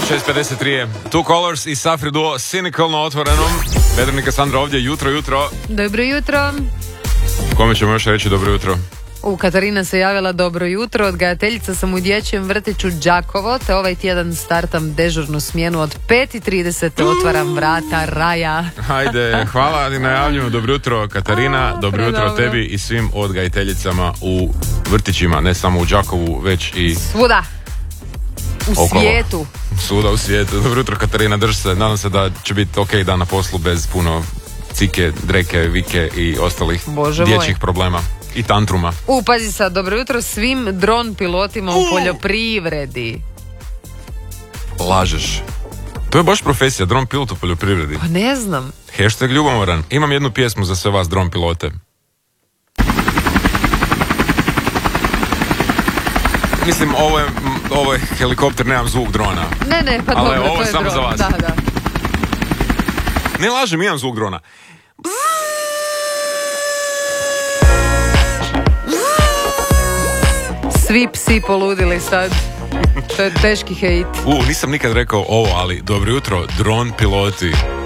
6:53 je Two Colors i Safri Duo Cynical na otvorenom. Vedrnika Sandra ovdje, jutro. Dobro jutro. Kome ćemo još reći dobro jutro? Katarina se javila dobro jutro, odgajateljica sam u dječjem vrtiću Đakovo, te ovaj tjedan startam dežurnu smjenu od 5:30, otvaram vrata raja. Hajde, hvala, najavljujemo dobro jutro Katarina, dobro jutro tebi i svim odgajiteljicama u vrtićima, ne samo u Đakovu, već i svuda. Svijetu. Svuda u svijetu. Dobro jutro Katarina, drži se, nadam se da će biti ok dan na poslu bez puno cike, dreke, vike i ostalih dječjih problema i tantruma. Pazi sad, dobro jutro svim dron pilotima u poljoprivredi. Lažeš. To je baš profesija, dron pilot u poljoprivredi. Pa ne znam. Hashtag ljubomoran. Imam jednu pjesmu za sve vas dron pilote. Mislim, ovo je helikopter, nemam zvuk drona. Ne, pa ali dobro, ovo to je samo dron. za vas. Da. Ne lažem, imam zvuk drona. Svi psi poludili sad. To je teški hejt. Nisam nikad rekao ovo, ali dobro jutro, dron piloti.